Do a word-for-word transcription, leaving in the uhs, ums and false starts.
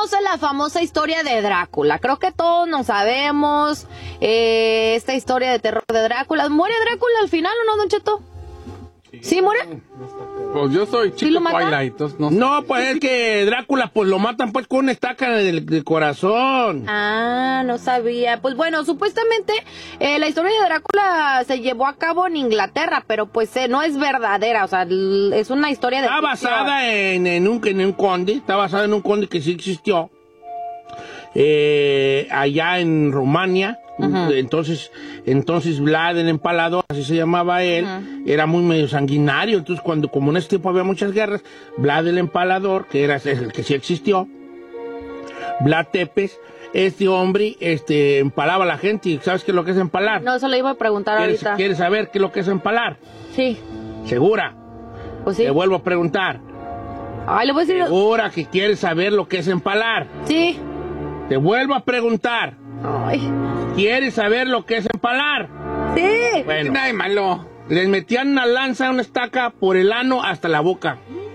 conoce la famosa historia de Drácula? Creo que todos nos sabemos eh, esta historia de terror de Drácula. ¿Muere Drácula al final o no, Don Cheto? ¿Sí, ¿Sí muere? Pues yo soy ¿Sí chico lo matan? Twilight, entonces no, No, pues es que Drácula pues lo matan pues con una estaca del, del corazón. Ah, no sabía. Pues bueno, supuestamente eh, la historia de Drácula se llevó a cabo en Inglaterra, pero pues eh, no es verdadera, o sea, l- es una historia de Está ficción. basada en, en, un, en un conde, está basada en un conde que sí existió, eh, allá en Rumania. Ajá. Entonces, entonces Vlad el Empalador, así se llamaba él, Ajá. era muy medio sanguinario. Entonces, cuando, como en ese tiempo había muchas guerras, Vlad el Empalador, que era el que sí existió, Vlad Tepes, este hombre, este, empalaba a la gente. ¿Y sabes qué es lo que es empalar? No, eso le iba a preguntar ¿Quieres, ahorita. ¿Quieres saber qué es lo que es empalar? Sí, ¿Segura? pues sí. Te vuelvo a preguntar. Ay, le voy a decir... ¿Segura que quieres saber lo que es empalar? Sí. Te vuelvo a preguntar. Ay, ¿Quieres saber lo que es empalar? sí. Bueno, nada de malo. les metían una lanza, una estaca por el ano hasta la boca.